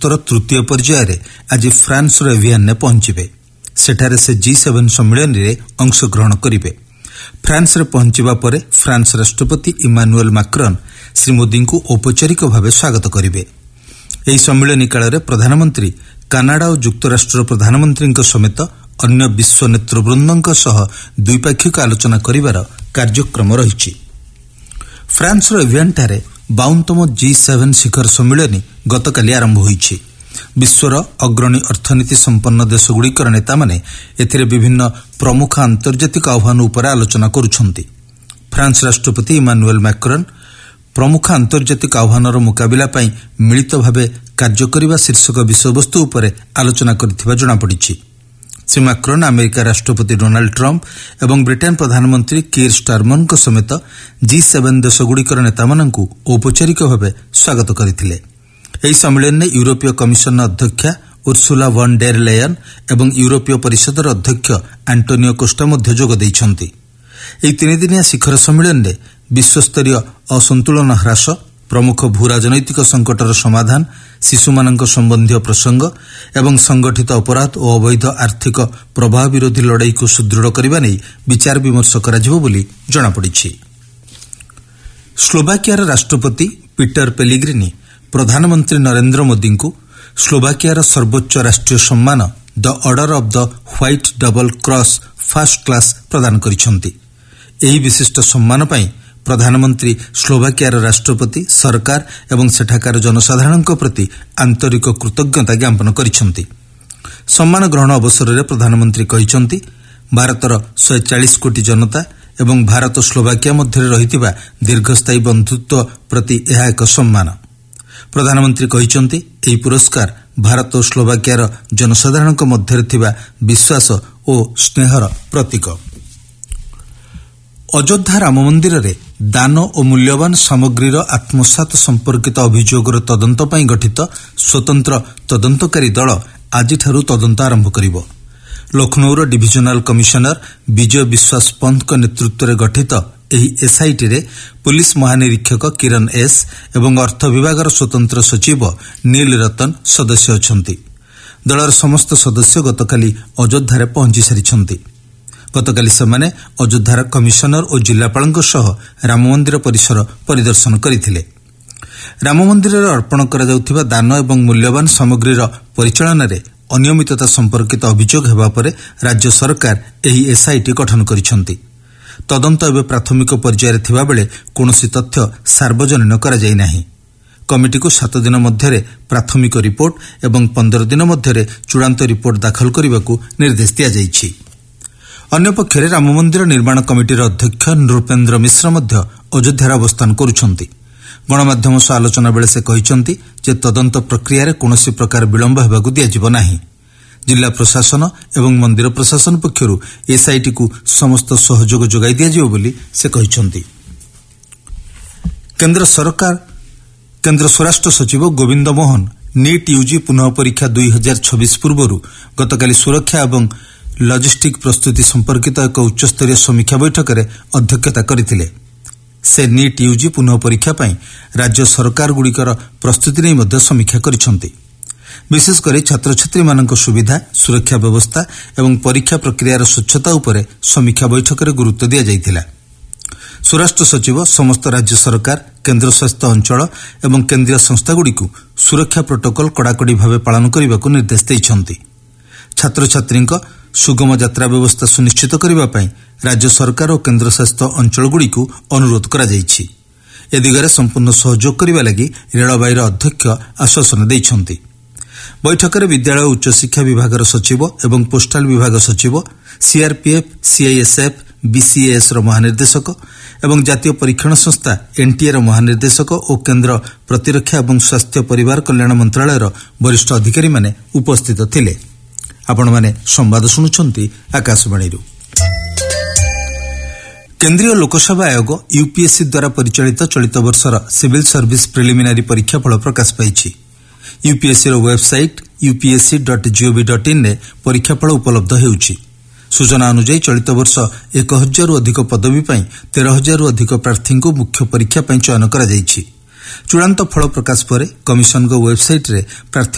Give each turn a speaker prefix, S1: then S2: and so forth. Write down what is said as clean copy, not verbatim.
S1: ଗସ୍ତର ତୃତୀୟ ପର୍ଯ୍ୟାୟରେ ଆଜି ଫ୍ରାନ୍ସର ଏଭିଆନ୍ରେ ପହଞ୍ଚିବେ। ସେଠାରେ ସେ G7 ସମ୍ମିଳନୀରେ ଅଂଶଗ୍ରହଣ କରିବେ। ଫ୍ରାନ୍ସରେ ପହଞ୍ଚିବା ପରେ ଫ୍ରାନ୍ସ ରାଷ୍ଟ୍ରପତି ଇମାନୁଏଲ ମାକ୍ରନ୍ ଶ୍ରୀ ମୋଦିଙ୍କୁ ଔପଚାରିକ ଭାବେ ସ୍ୱାଗତ କରିବେ। ଏହି ସମ୍ମିଳନୀ କାଳରେ ପ୍ରଧାନମନ୍ତ୍ରୀ କାନାଡା ଓ ଯୁକ୍ତରାଷ୍ଟ୍ର ପ୍ରଧାନମନ୍ତ୍ରୀଙ୍କ ସମେତ ଅନ୍ୟ ବିଶ୍ୱ ନେତୃବୃନ୍ଦଙ୍କ ସହ ଦ୍ୱିପାକ୍ଷିକ ଆଲୋଚନା କରିବାର କାର୍ଯ୍ୟକ୍ରମ ରହିଛି। ଫ୍ରାନ୍ସର ଏଭିଆନ୍ଠାରେ 52ତମ G7 ଶିଖର ସମ୍ମିଳନୀ ଗତକାଲି ଆରମ୍ଭ ହୋଇଛି। ବିଶ୍ୱର ଅଗ୍ରଣୀ ଅର୍ଥନୀତି ସମ୍ପନ୍ନ ଦେଶଗୁଡ଼ିକର ନେତାମାନେ ଏଥିରେ ବିଭିନ୍ନ ପ୍ରମୁଖ ଆନ୍ତର୍ଜାତିକ ଆହ୍ୱାନ ଉପରେ ଆଲୋଚନା କରୁଛନ୍ତି। ଫ୍ରାନ୍ସ ରାଷ୍ଟ୍ରପତି ଇମାନୁଏଲ ମାକ୍ରନ୍ ପ୍ରମୁଖ ଆନ୍ତର୍ଜାତିକ ଆହ୍ୱାନର ମୁକାବିଲା ପାଇଁ ମିଳିତ ଭାବେ କାର୍ଯ୍ୟ କରିବା ଶୀର୍ଷକ ବିଷୟବସ୍ତୁ ଉପରେ ଆଲୋଚନା କରିଥିବା ଜଣାପଡ଼ିଛି। ଶ୍ରୀ ମାକ୍ରନ୍ ଆମେରିକା ରାଷ୍ଟ୍ରପତି ଡୋନାଲ୍ଡ ଟ୍ରମ୍ପ ଏବଂ ବ୍ରିଟେନ୍ ପ୍ରଧାନମନ୍ତ୍ରୀ କିର୍ ଷ୍ଟାରମରଙ୍କ ସମେତ G7 ଦେଶଗୁଡ଼ିକର ନେତାମାନଙ୍କୁ ଔପଚାରିକ ଭାବେ ସ୍ୱାଗତ କରିଥିଲେ। ଏହି ସମ୍ମିଳନୀରେ ୟୁରୋପୀୟ କମିଶନର ଅଧ୍ୟକ୍ଷା ଉର୍ସୁଲା ଭନ୍ ଡେର୍ ଲେୟନ୍ ଏବଂ ୟୁରୋପୀୟ ପରିଷଦର ଅଧ୍ୟକ୍ଷ ଆଣ୍ଟୋନିଓ କୋଷ୍ଟା ମଧ୍ୟ ଯୋଗ ଦେଇଛନ୍ତି। ଏହି ତିନିଦିନିଆ ଶିଖର ସମ୍ମିଳନୀରେ ବିଶ୍ୱସ୍ତରୀୟ ଅସନ୍ତୁଳନ ହ୍ରାସ, ପ୍ରମୁଖ ଭୂ ରାଜନୈତିକ ସଙ୍କଟର ସମାଧାନ, ଶିଶୁମାନଙ୍କ ସମ୍ବନ୍ଧୀୟ ପ୍ରସଙ୍ଗ ଏବଂ ସଂଗଠିତ ଅପରାଧ ଓ ଅବୈଧ ଆର୍ଥିକ ପ୍ରବାହ ବିରୋଧୀ ଲଢ଼େଇକୁ ସୁଦୃଢ଼ କରିବା ନେଇ ବିଚାର ବିମର୍ଶ କରାଯିବ ବୋଲି ଜଣାପଡ଼ିଛି। ସ୍ଲୋଭାକିଆର ରାଷ୍ଟ୍ରପତି ପିଟର ପେଲିଗ୍ରିନି ପ୍ରଧାନମନ୍ତ୍ରୀ ନରେନ୍ଦ୍ର ମୋଦିଙ୍କୁ ସ୍ଲୋଭାକିଆର ସର୍ବୋଚ୍ଚ ରାଷ୍ଟ୍ରୀୟ ସମ୍ମାନ ଦ order of the white double cross first class ପ୍ରଦାନ କରିଛନ୍ତି। ଏହି ବିଶିଷ୍ଟ ସମ୍ମାନ ପାଇଁ ପ୍ରଧାନମନ୍ତ୍ରୀ ସ୍ଲୋଭାକିଆର ରାଷ୍ଟ୍ରପତି, ସରକାର ଏବଂ ସେଠାକାର ଜନସାଧାରଣଙ୍କ ପ୍ରତି ଆନ୍ତରିକ କୃତଜ୍ଞତା ଜ୍ଞାପନ କରିଛନ୍ତି। ସମ୍ମାନ ଗ୍ରହଣ ଅବସରରେ ପ୍ରଧାନମନ୍ତ୍ରୀ କହିଛନ୍ତି, ଭାରତର 140 କୋଟି ଜନତା ଏବଂ ଭାରତ ସ୍ଲୋଭାକିଆ ମଧ୍ୟରେ ରହିଥିବା ଦୀର୍ଘସ୍ଥାୟୀ ବନ୍ଧୁତ୍ୱ ପ୍ରତି ଏହା ଏକ ସମ୍ମାନ। ପ୍ରଧାନମନ୍ତ୍ରୀ କହିଛନ୍ତି, ଏହି ପୁରସ୍କାର ଭାରତ ଓ ସ୍ଲୋଭାକିଆର ଜନସାଧାରଣଙ୍କ ମଧ୍ୟରେ ଥିବା ବିଶ୍ୱାସ ଓ ସ୍ନେହର ପ୍ରତୀକ। ଅଯୋଧ୍ୟା ରାମ ମନ୍ଦିରରେ ଦାନ ଓ ମୂଲ୍ୟବାନ ସାମଗ୍ରୀର ଆତ୍ମସାତ ସମ୍ପର୍କିତ ଅଭିଯୋଗର ତଦନ୍ତ ପାଇଁ ଗଠିତ ସ୍ୱତନ୍ତ୍ର ତଦନ୍ତକାରୀ ଦଳ ଆଜିଠାରୁ ତଦନ୍ତ ଆରମ୍ଭ କରିବ। ଲକ୍ଷ୍ନୌର ଡିଭିଜନାଲ କମିଶନର ବିଜୟ ବିଶ୍ୱାସ ପନ୍ତଙ୍କ ନେତୃତ୍ୱରେ ଗଠିତ ଏହି ଏସ୍ଆଇଟିରେ ପୁଲିସ ମହାନିରୀକ୍ଷକ କିରଣ ଏସ୍ ଏବଂ ଅର୍ଥ ବିଭାଗର ସ୍ୱତନ୍ତ୍ର ସଚିବ ନୀଲ ରତନ ସଦସ୍ୟ ଅଛନ୍ତି। ଦଳର ସମସ୍ତ ସଦସ୍ୟ ଗତକାଲି ଅଯୋଧ୍ୟାରେ ପହଞ୍ଚି ସାରିଛନ୍ତି। ଗତକାଲି ସେମାନେ ଅଯୋଧ୍ୟାର କମିଶନର ଓ ଜିଲ୍ଲାପାଳଙ୍କ ସହ ରାମମନ୍ଦିର ପରିସର ପରିଦର୍ଶନ କରିଥିଲେ। ରାମମନ୍ଦିରରେ ଅର୍ପଣ କରାଯାଉଥିବା ଦାନ ଏବଂ ମୂଲ୍ୟବାନ ସାମଗ୍ରୀର ପରିଚାଳନାରେ ଅନିୟମିତତା ସମ୍ପର୍କିତ ଅଭିଯୋଗ ହେବା ପରେ ରାଜ୍ୟ ସରକାର ଏହି ଏସ୍ଆଇଟି ଗଠନ କରିଛନ୍ତି। ତଦନ୍ତ ଏବେ ପ୍ରାଥମିକ ପର୍ଯ୍ୟାୟରେ ଥିବାବେଳେ କୌଣସି ତଥ୍ୟ ସାର୍ବଜନୀନ କରାଯାଇ ନାହିଁ। କମିଟିକୁ 7 ଦିନ ମଧ୍ୟରେ ପ୍ରାଥମିକ ରିପୋର୍ଟ ଏବଂ 15 ଦିନ ମଧ୍ୟରେ ଚୂଡ଼ାନ୍ତ ରିପୋର୍ଟ ଦାଖଲ କରିବାକୁ ନିର୍ଦ୍ଦେଶ ଦିଆଯାଇଛି। ଅନ୍ୟପକ୍ଷରେ ରାମମନ୍ଦିର ନିର୍ମାଣ କମିଟିର ଅଧ୍ୟକ୍ଷ ନୃପେନ୍ଦ୍ର ମିଶ୍ର ମଧ୍ୟ ଅଯୋଧ୍ୟାରେ ଅବସ୍ଥାନ କରୁଛନ୍ତି। ଗଣମାଧ୍ୟମ ସହ ଆଲୋଚନା ବେଳେ ସେ କହିଛନ୍ତି ଯେ ତଦନ୍ତ ପ୍ରକ୍ରିୟାରେ କୌଣସି ପ୍ରକାର ବିଳମ୍ବ ହେବାକୁ ଦିଆଯିବ ନାହିଁ। ଜିଲ୍ଲା ପ୍ରଶାସନ ଏବଂ ମନ୍ଦିର ପ୍ରଶାସନ ପକ୍ଷରୁ ଏସ୍ଆଇଟିକୁ ସମସ୍ତ ସହଯୋଗ ଯୋଗାଇ ଦିଆଯିବ ବୋଲି ସେ କହିଛନ୍ତି। କେନ୍ଦ୍ର ସ୍ୱରାଷ୍ଟ୍ର ସଚିବ ଗୋବିନ୍ଦ ମୋହନ ନିଟ୍ ୟୁଜି ପୁନଃ ପରୀକ୍ଷା 2026 ପୂର୍ବରୁ ଗତକାଲି ସୁରକ୍ଷା ଏବଂ ଲଜିଷ୍ଟିକ୍ ପ୍ରସ୍ତୁତି ସମ୍ପର୍କିତ ଏକ ଉଚ୍ଚସ୍ତରୀୟ ସମୀକ୍ଷା ବୈଠକରେ ଅଧ୍ୟକ୍ଷତା କରିଥିଲେ। ସେ ନିଟ୍ ୟୁଜି ପୁନଃ ପରୀକ୍ଷା ପାଇଁ ରାଜ୍ୟ ସରକାରଗୁଡ଼ିକର ପ୍ରସ୍ତୁତି ନେଇ ମଧ୍ୟ ସମୀକ୍ଷା କରିଛନ୍ତି। ବିଶେଷକରି ଛାତ୍ରଛାତ୍ରୀମାନଙ୍କ ସୁବିଧା, ସୁରକ୍ଷା ବ୍ୟବସ୍ଥା ଏବଂ ପରୀକ୍ଷା ପ୍ରକ୍ରିୟାର ସ୍ୱଚ୍ଛତା ଉପରେ ସମୀକ୍ଷା ବୈଠକରେ ଗୁରୁତ୍ୱ ଦିଆଯାଇଥିଲା। ସ୍ୱରାଷ୍ଟ୍ର ସଚିବ ସମସ୍ତ ରାଜ୍ୟ ସରକାର, କେନ୍ଦ୍ରଶାସିତ ଅଞ୍ଚଳ ଏବଂ କେନ୍ଦ୍ରୀୟ ସଂସ୍ଥାଗୁଡ଼ିକୁ ସୁରକ୍ଷା ପ୍ରୋଟୋକଲ କଡ଼ାକଡ଼ି ଭାବେ ପାଳନ କରିବାକୁ ନିର୍ଦ୍ଦେଶ ଦେଇଛନ୍ତି। ଛାତ୍ରଛାତ୍ରୀଙ୍କ ସୁଗମ ଯାତ୍ରା ବ୍ୟବସ୍ଥା ସୁନିଶ୍ଚିତ କରିବା ପାଇଁ ରାଜ୍ୟ ସରକାର ଓ କେନ୍ଦ୍ରଶାସିତ ଅଞ୍ଚଳଗୁଡ଼ିକୁ ଅନୁରୋଧ କରାଯାଇଛି। ଏ ଦିଗରେ ସମ୍ପୂର୍ଣ୍ଣ ସହଯୋଗ କରିବା ଲାଗି ରେଳବାଇର ଅଧ୍ୟକ୍ଷ ଆଶ୍ୱାସନା ଦେଇଛନ୍ତି। ବୈଠକରେ ବିଦ୍ୟାଳୟ ଓ ଉଚ୍ଚଶିକ୍ଷା ବିଭାଗର ସଚିବ ଏବଂ ପୋଷ୍ଟାଲ ବିଭାଗ ସଚିବ, ସିଆର୍ପିଏଫ୍, ସିଆଇଏସ୍ଏଫ୍, ବିସିଏଏସ୍ର ମହାନିର୍ଦ୍ଦେଶକ ଏବଂ ଜାତୀୟ ପରୀକ୍ଷଣ ସଂସ୍ଥା ଏନ୍ଟିଏର ମହାନିର୍ଦ୍ଦେଶକ ଓ କେନ୍ଦ୍ର ପ୍ରତିରକ୍ଷା ଏବଂ ସ୍ୱାସ୍ଥ୍ୟ ପରିବାର କଲ୍ୟାଣ ମନ୍ତ୍ରଣାଳୟର ବରିଷ୍ଠ ଅଧିକାରୀମାନେ ଉପସ୍ଥିତ ଥିଲେ। ଆପଣମାନେ ସମ୍ବାଦ ଶୁଣୁଛନ୍ତି ଆକାଶବାଣୀରୁ। କେନ୍ଦ୍ରୀୟ ଲୋକସେବା ଆୟୋଗ ୟୁପିଏସ୍ସି ଦ୍ୱାରା ପରିଚାଳିତ ଚଳିତ ବର୍ଷର ସିଭିଲ୍ ସର୍ଭିସ୍ ପ୍ରିଲିମିନାରୀ ପରୀକ୍ଷାଫଳ ପ୍ରକାଶ ପାଇଛି। ୟୁପିଏସ୍ସିର ୱେବ୍ସାଇଟ୍ upsc.gov.inରେ ପରୀକ୍ଷାଫଳ ଉପଲବ୍ଧ ହେଉଛି। ସୂଚନା ଅନୁଯାୟୀ ଚଳିତ ବର୍ଷ 1000ରୁ ଅଧିକ ପଦବୀ ପାଇଁ 13,000ରୁ ଅଧିକ ପ୍ରାର୍ଥୀଙ୍କୁ ମୁଖ୍ୟ ପରୀକ୍ଷା ପାଇଁ ଚୟନ କରାଯାଇଛି। ଚୂଡ଼ାନ୍ତ ଫଳ ପ୍ରକାଶ ପରେ କମିଶନଙ୍କ ୱେବ୍ସାଇଟ୍ରେ ପ୍ରାର୍ଥୀ